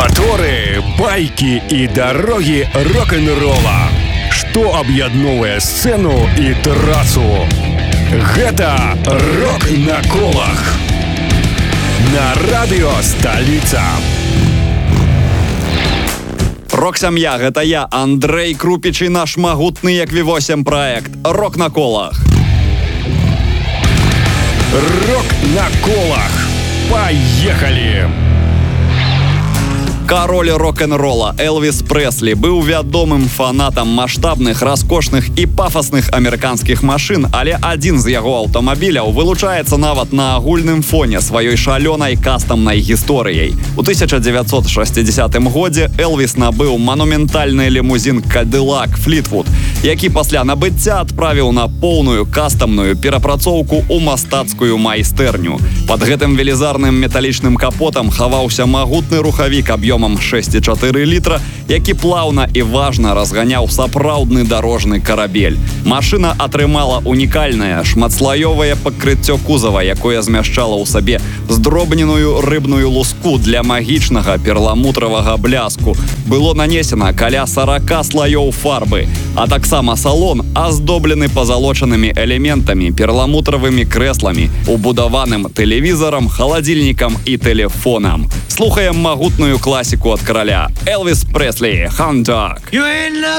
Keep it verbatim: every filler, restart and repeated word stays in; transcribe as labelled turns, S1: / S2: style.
S1: Маторы, байкі і дарогі рок-н-рола. Што аб'ядноўвае сцэну і трасу? Гэта «Рок на колах» на радыё «Сталіца».
S2: Рок-сям'я, гэта я, Андрэй Крупіч, і наш магутны як ві восемь праект «Рок на колах».
S1: «Рок на колах». Поехали!
S2: Кароль рок-н-рола Элвіс Прэслі быў вядомым фанатам маштабных, раскошных і пафасных амерыканскіх машын, але адзін з яго аўтамабіляў вылучаецца нават на агульным фоне сваёй шалёнай кастамнай гісторыяй. У тысяча дзевяцьсот шэсцідзесятым годзе Элвіс набыў манументальны лімузін Кадылак Флітвуд, які пасля набыцця адправіў на поўную кастамную перапрацоўку ў мастацкую майстэрню. Пад гэтым велізарным металічным капотам хаваўся магутны рухавік аб'ёмам шэсць і чатыры літра, які плаўна і важна разганяў сапраўдны дарожны карабель. Машына атрымала унікальнае шматслаёвае пакрыццё кузава, якое змяшчала ў сабе здробненую рыбную луску для магічнага перламутравага бляску. Было нанесена каля сорока слаёў фарбы, а таксама салон аздоблены пазалочанымі элементамі, перламутравымі крэсламі, убудаваным тэлевізарам, халадзільнікам і тэлефонам. Слухаем магутную класіку ад караля. Элвіс Прэслі, «Hound Dog».
S3: You ain't nothing